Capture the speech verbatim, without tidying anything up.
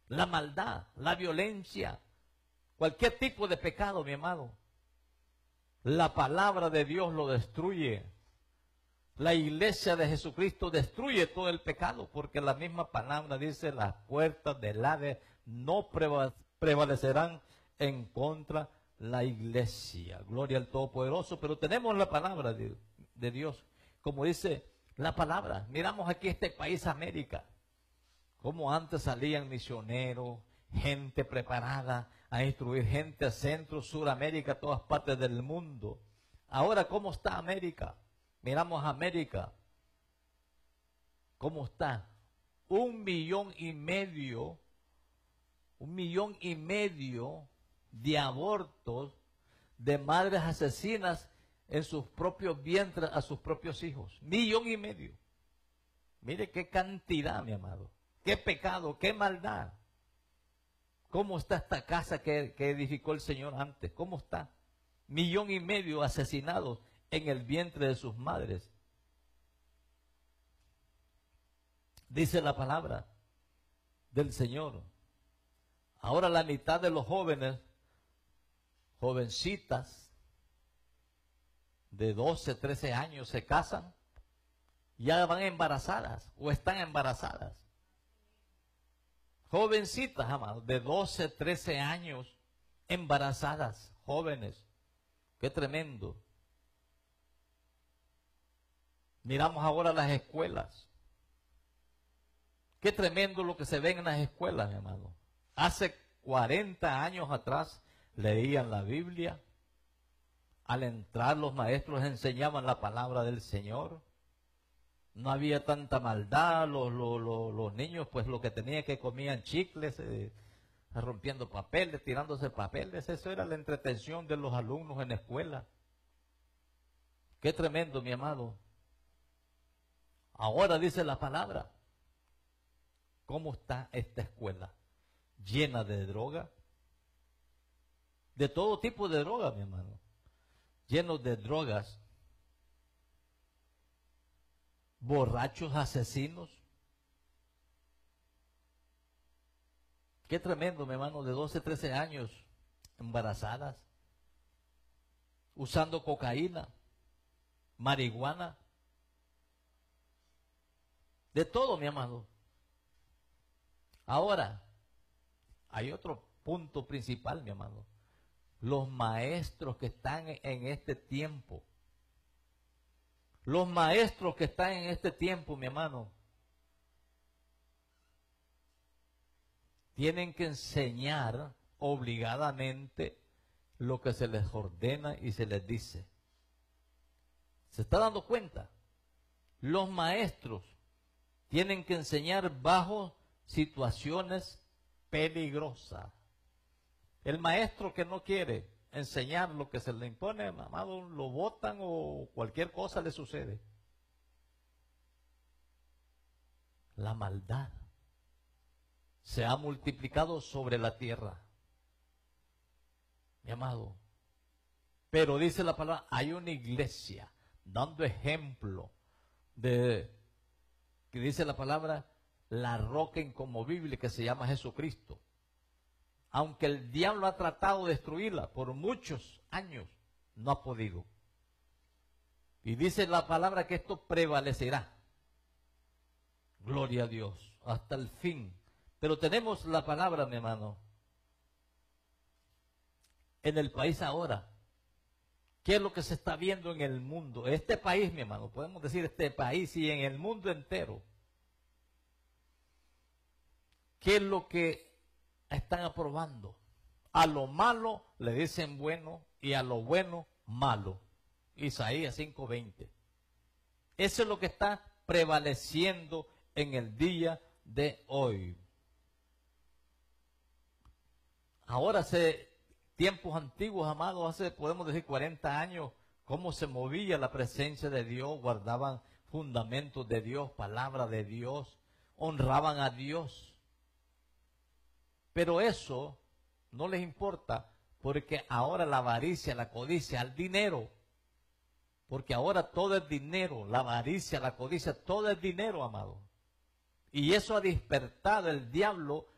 la maldad, la violencia, cualquier tipo de pecado, mi amado. La palabra de Dios lo destruye. La iglesia de Jesucristo destruye todo el pecado, porque la misma palabra dice, las puertas del Hades no prevalecerán en contra de la iglesia. Gloria al Todopoderoso. Pero tenemos la palabra de, de Dios. Como dice la palabra, miramos aquí este país América, como antes salían misioneros, gente preparada a instruir, gente a Centro, Suramérica, todas partes del mundo. Ahora, ¿cómo está América? Miramos América, ¿cómo está? Un millón y medio, un millón y medio de abortos de madres asesinas en sus propios vientres a sus propios hijos. Millón y medio. Mire qué cantidad, mi amado. Qué pecado, qué maldad. ¿Cómo está esta casa que, que edificó el Señor antes? ¿Cómo está? Millón y medio asesinados en el vientre de sus madres. Dice la palabra del Señor. Ahora la mitad de los jóvenes, jovencitas, de doce, trece años se casan, ya van embarazadas o están embarazadas. Jovencitas, amados, de doce, trece años, embarazadas, jóvenes. Qué tremendo. Miramos ahora las escuelas. Qué tremendo lo que se ve en las escuelas, mi hermano. Hace cuarenta años atrás leían la Biblia. Al entrar los maestros enseñaban la palabra del Señor. No había tanta maldad. Los, los, los, los niños, pues lo que tenían que comían chicles, eh, rompiendo papeles, tirándose papeles. Eso era la entretención de los alumnos en la escuela. Qué tremendo, mi amado. Ahora dice la palabra. ¿Cómo está esta escuela? Llena de droga. De todo tipo de droga, mi hermano. Llenos de drogas. Borrachos asesinos. Qué tremendo, mi hermano, de doce, trece años, embarazadas, usando cocaína, marihuana, de todo, mi amado. Ahora, hay otro punto principal, mi amado. Los maestros que están en este tiempo. Los maestros que están en este tiempo, mi hermano, tienen que enseñar obligadamente lo que se les ordena y se les dice. ¿Se está dando cuenta? Los maestros tienen que enseñar bajo situaciones peligrosas. El maestro que no quiere enseñar lo que se le impone, amado, lo botan o cualquier cosa le sucede. La maldad se ha multiplicado sobre la tierra, mi amado. Pero dice la palabra, hay una iglesia dando ejemplo de, que dice la palabra, la roca inconmovible que se llama Jesucristo. Aunque el diablo ha tratado de destruirla por muchos años, no ha podido. Y dice la palabra que esto prevalecerá. Gloria a Dios, hasta el fin. Pero tenemos la palabra, mi hermano, en el país ahora. ¿Qué es lo que se está viendo en el mundo? Este país, mi hermano, podemos decir este país y en el mundo entero. ¿Qué es lo que están aprobando? A lo malo le dicen bueno y a lo bueno malo. Isaías cinco veinte. Eso es lo que está prevaleciendo en el día de hoy. Ahora, hace tiempos antiguos, amados, hace, podemos decir, cuarenta años, cómo se movía la presencia de Dios, guardaban fundamentos de Dios, palabra de Dios, honraban a Dios. Pero eso no les importa, porque ahora la avaricia, la codicia, el dinero, porque ahora todo es dinero, la avaricia, la codicia, todo es dinero, amado. Y eso ha despertado, el diablo